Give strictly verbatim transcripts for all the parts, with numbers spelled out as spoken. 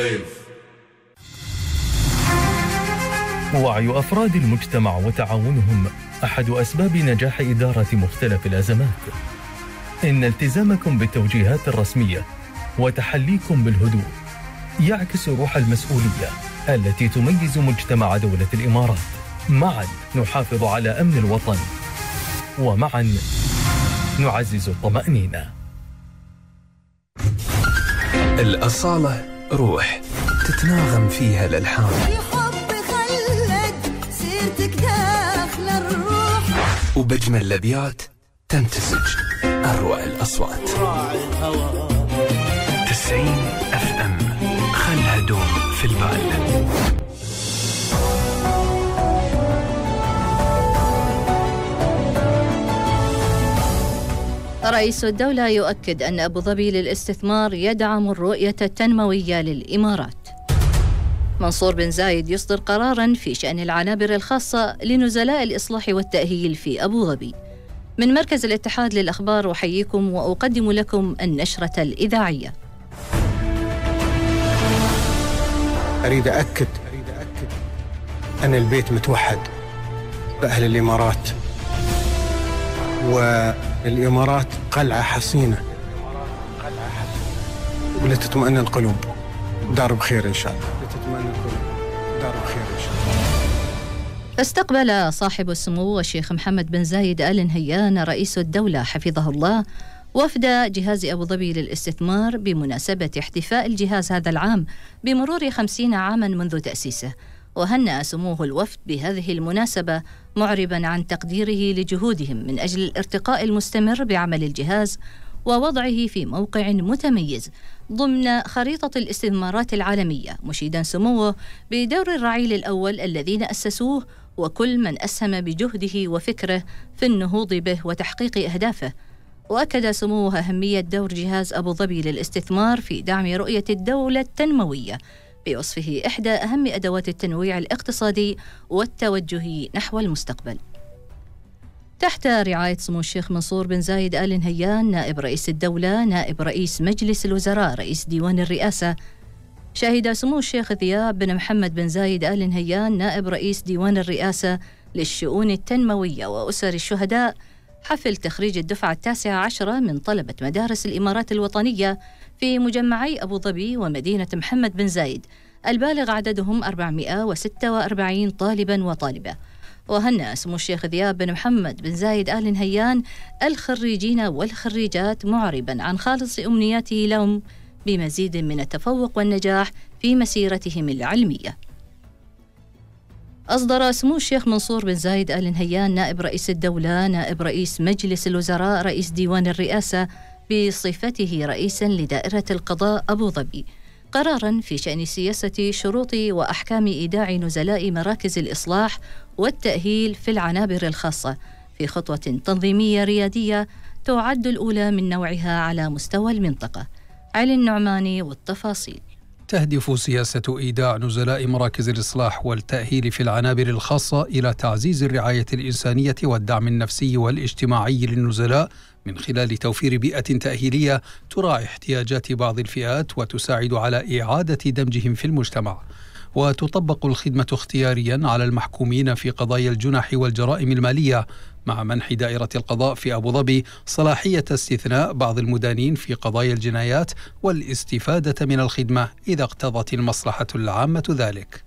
وعي أفراد المجتمع وتعاونهم أحد أسباب نجاح إدارة مختلف الأزمات. إن التزامكم بالتوجيهات الرسمية وتحليكم بالهدوء يعكس روح المسؤولية التي تميز مجتمع دولة الإمارات. معا نحافظ على أمن الوطن، ومعا نعزز الطمأنينة. الأصالة روح تتناغم فيها الألحان، الحب خلت سيرتك داخل الروح، وبجمل الأبيات تمتزج أروع الأصوات. تسعين أف أم، خلها دوم في البال. رئيس الدولة يؤكد أن أبو ظبي للاستثمار يدعم الرؤية التنموية للإمارات. منصور بن زايد يصدر قراراً في شأن العنابر الخاصة لنزلاء الإصلاح والتأهيل في أبو ظبي. من مركز الاتحاد للأخبار أحييكم وأقدم لكم النشرة الإذاعية. أريد أكد أن البيت متوحد بأهل الإمارات، والإمارات قلعة حصينة ولتطمئن القلوب. دار بخير إن شاء الله. لتطمئن القلوب. دار بخير إن شاء الله. استقبل صاحب السمو الشيخ محمد بن زايد آل نهيان رئيس الدولة حفظه الله وفد جهاز أبو ظبي للاستثمار بمناسبة احتفاء الجهاز هذا العام بمرور خمسين عاما منذ تأسيسه. وهنأ سموه الوفد بهذه المناسبة معربا عن تقديره لجهودهم من أجل الارتقاء المستمر بعمل الجهاز ووضعه في موقع متميز ضمن خريطة الاستثمارات العالمية، مشيدا سموه بدور الرعيل الأول الذين أسسوه وكل من أسهم بجهده وفكره في النهوض به وتحقيق أهدافه. وأكد سموه أهمية دور جهاز أبو ظبي للاستثمار في دعم رؤية الدولة التنموية بوصفه إحدى أهم أدوات التنويع الاقتصادي والتوجه نحو المستقبل. تحت رعاية سمو الشيخ منصور بن زايد آل نهيان نائب رئيس الدولة نائب رئيس مجلس الوزراء رئيس ديوان الرئاسة، شهد سمو الشيخ ذياب بن محمد بن زايد آل نهيان نائب رئيس ديوان الرئاسة للشؤون التنموية وأسر الشهداء حفل تخريج الدفعة التاسعة عشرة من طلبة مدارس الإمارات الوطنية في مجمعي أبو ظبي ومدينة محمد بن زايد، البالغ عددهم أربعمائة وستة وأربعين طالباً وطالبة. وهنأ سمو الشيخ ذياب بن محمد بن زايد آل نهيان الخريجين والخريجات معرباً عن خالص أمنياته لهم بمزيد من التفوق والنجاح في مسيرتهم العلمية. أصدر سمو الشيخ منصور بن زايد آل نهيان نائب رئيس الدولة نائب رئيس مجلس الوزراء رئيس ديوان الرئاسة بصفته رئيساً لدائرة القضاء أبو ظبي قراراً في شأن سياسة شروط وأحكام إيداع نزلاء مراكز الإصلاح والتأهيل في العنابر الخاصة في خطوة تنظيمية ريادية تعد الأولى من نوعها على مستوى المنطقة. علي النعماني والتفاصيل. تهدف سياسة إيداع نزلاء مراكز الإصلاح والتأهيل في العنابر الخاصة إلى تعزيز الرعاية الإنسانية والدعم النفسي والاجتماعي للنزلاء من خلال توفير بيئة تأهيلية تراعي احتياجات بعض الفئات وتساعد على إعادة دمجهم في المجتمع. وتطبق الخدمة اختياريا على المحكومين في قضايا الجنح والجرائم المالية، مع منح دائرة القضاء في أبو ظبي صلاحية استثناء بعض المدانين في قضايا الجنايات والاستفادة من الخدمة إذا اقتضت المصلحة العامة ذلك.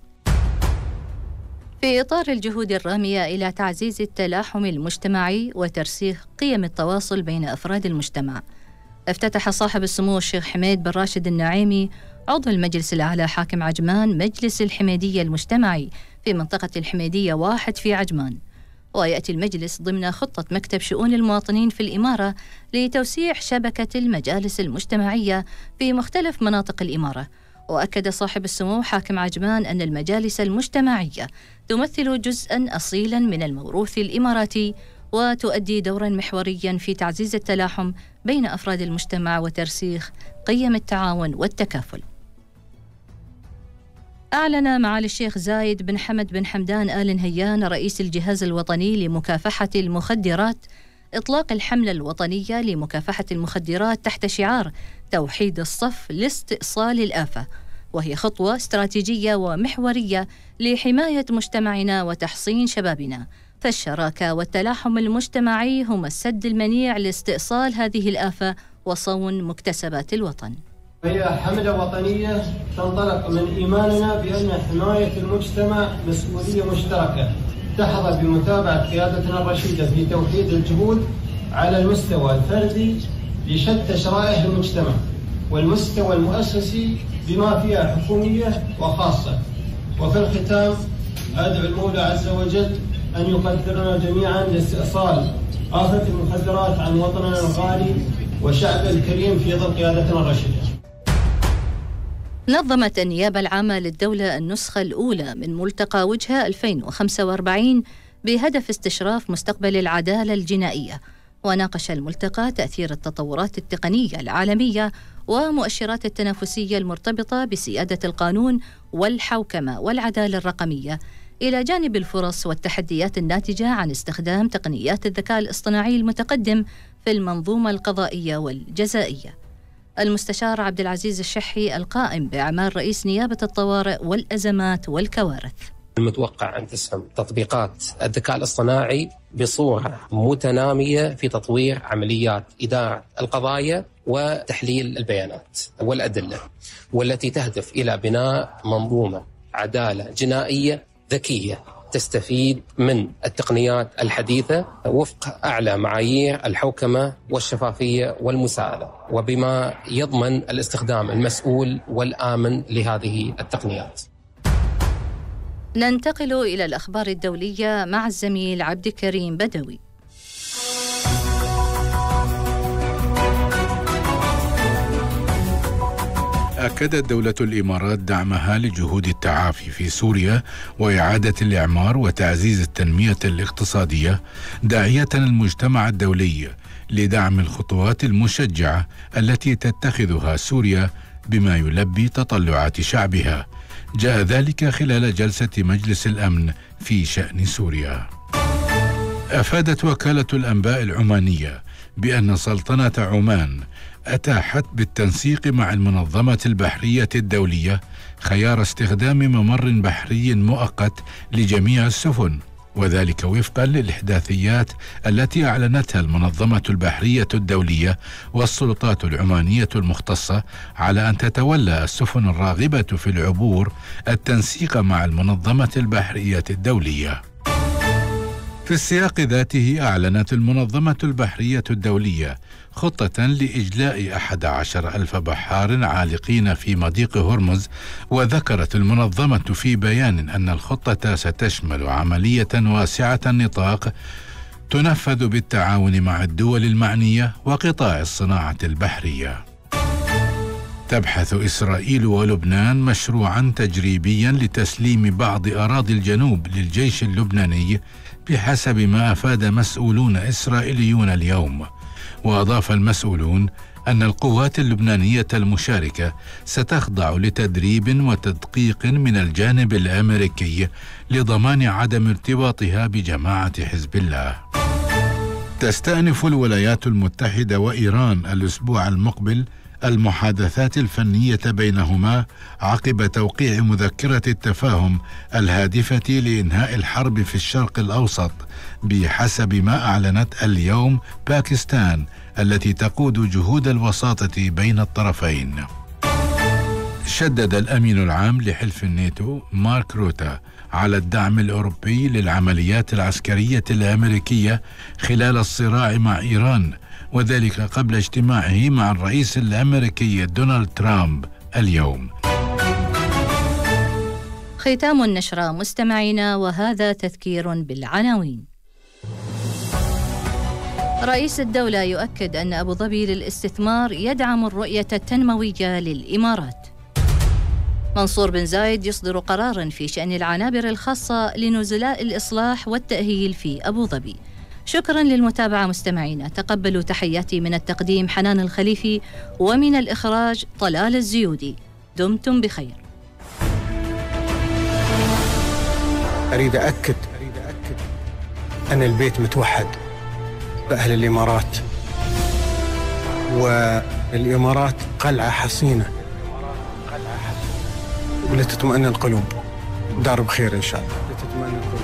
في إطار الجهود الرامية إلى تعزيز التلاحم المجتمعي وترسيخ قيم التواصل بين أفراد المجتمع، افتتح صاحب السمو الشيخ حميد بن راشد النعيمي عضو المجلس الأعلى حاكم عجمان مجلس الحميدية المجتمعي في منطقة الحميدية واحد في عجمان. ويأتي المجلس ضمن خطة مكتب شؤون المواطنين في الإمارة لتوسيع شبكة المجالس المجتمعية في مختلف مناطق الإمارة. وأكد صاحب السمو حاكم عجمان أن المجالس المجتمعية تمثل جزءاً أصيلاً من الموروث الإماراتي وتؤدي دوراً محورياً في تعزيز التلاحم بين أفراد المجتمع وترسيخ قيم التعاون والتكافل. أعلن معالي الشيخ زايد بن حمد بن حمدان آل نهيان رئيس الجهاز الوطني لمكافحة المخدرات إطلاق الحملة الوطنية لمكافحة المخدرات تحت شعار توحيد الصف لاستئصال الآفة. وهي خطوة استراتيجية ومحورية لحماية مجتمعنا وتحصين شبابنا، فالشراكة والتلاحم المجتمعي هما السد المنيع لاستئصال هذه الآفة وصون مكتسبات الوطن. هي حملة وطنية تنطلق من إيماننا بأن حماية المجتمع مسؤولية مشتركة تحظى بمتابعة قيادتنا الرشيدة في توحيد الجهود على المستوى الفردي لشتى شرائح المجتمع والمستوى المؤسسي بما فيها حكومية وخاصة. وفي الختام أدعو المولى عز وجل أن يقدرنا جميعا لاستئصال آفة المخدرات عن وطننا الغالي وشعب الكريم في ظل قيادتنا الرشيدة. نظمت النيابة العامة للدولة النسخة الأولى من ملتقى وجهة ألفين وخمسة وأربعين بهدف استشراف مستقبل العدالة الجنائية، وناقش الملتقى تأثير التطورات التقنية العالمية ومؤشرات التنافسية المرتبطة بسيادة القانون والحوكمة والعدالة الرقمية، إلى جانب الفرص والتحديات الناتجة عن استخدام تقنيات الذكاء الاصطناعي المتقدم في المنظومة القضائية والجزائية. المستشار عبد العزيز الشحي القائم بأعمال رئيس نيابة الطوارئ والأزمات والكوارث: المتوقع أن تسهم تطبيقات الذكاء الاصطناعي بصورة متنامية في تطوير عمليات إدارة القضايا وتحليل البيانات والأدلة، والتي تهدف إلى بناء منظومة عدالة جنائية ذكية تستفيد من التقنيات الحديثة وفق أعلى معايير الحوكمة والشفافية والمساءلة، وبما يضمن الاستخدام المسؤول والآمن لهذه التقنيات. ننتقل إلى الأخبار الدولية مع الزميل عبد الكريم بدوي. أكدت دولة الإمارات دعمها لجهود التعافي في سوريا وإعادة الإعمار وتعزيز التنمية الاقتصادية، داعية المجتمع الدولي لدعم الخطوات المشجعة التي تتخذها سوريا بما يلبي تطلعات شعبها. جاء ذلك خلال جلسة مجلس الأمن في شأن سوريا. أفادت وكالة الأنباء العمانية بأن سلطنة عمان أتاحت بالتنسيق مع المنظمة البحرية الدولية خيار استخدام ممر بحري مؤقت لجميع السفن، وذلك وفقا للإحداثيات التي أعلنتها المنظمة البحرية الدولية والسلطات العمانية المختصة، على أن تتولى السفن الراغبة في العبور التنسيق مع المنظمة البحرية الدولية. في السياق ذاته أعلنت المنظمة البحرية الدولية خطة لإجلاء أحد عشر ألف بحار عالقين في مضيق هرمز، وذكرت المنظمة في بيان أن الخطة ستشمل عملية واسعة النطاق تنفذ بالتعاون مع الدول المعنية وقطاع الصناعة البحرية. تبحث إسرائيل ولبنان مشروعا تجريبيا لتسليم بعض أراضي الجنوب للجيش اللبناني بحسب ما أفاد مسؤولون إسرائيليون اليوم. وأضاف المسؤولون أن القوات اللبنانية المشاركة ستخضع لتدريب وتدقيق من الجانب الأمريكي لضمان عدم ارتباطها بجماعة حزب الله. تستأنف الولايات المتحدة وإيران الأسبوع المقبل المحادثات الفنية بينهما عقب توقيع مذكرة التفاهم الهادفة لإنهاء الحرب في الشرق الأوسط، بحسب ما أعلنت اليوم باكستان التي تقود جهود الوساطة بين الطرفين. شدد الأمين العام لحلف الناتو مارك روتا على الدعم الأوروبي للعمليات العسكرية الأمريكية خلال الصراع مع إيران، وذلك قبل اجتماعه مع الرئيس الأمريكي دونالد ترامب اليوم. ختام النشرة مستمعينا، وهذا تذكير بالعناوين. رئيس الدولة يؤكد أن أبو ظبي للاستثمار يدعم الرؤية التنموية للإمارات. منصور بن زايد يصدر قراراً في شأن العنابر الخاصة لنزلاء الإصلاح والتأهيل في أبو ظبي. شكراً للمتابعة مستمعينا، تقبلوا تحياتي من التقديم حنان الخليفي ومن الإخراج طلال الزيودي. دمتم بخير. أريد أكد أن البيت متوحد بأهل الإمارات، والإمارات قلعة حصينة ولتطمئن القلوب. دار بخير إن شاء الله. لتطمئن القلوب.